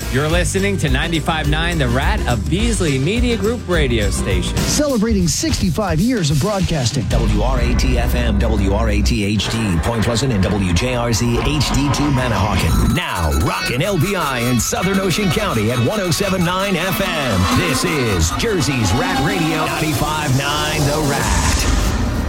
You're listening to 95.9 The Rat, of Beasley Media Group radio station. Celebrating 65 years of broadcasting. WRAT-FM, WRAT-HD, Point Pleasant, and WJRZ HD2 Manahawkin. Now, rockin' LBI in Southern Ocean County at 107.9 FM. This is Jersey's Rat Radio, 95.9 The Rat.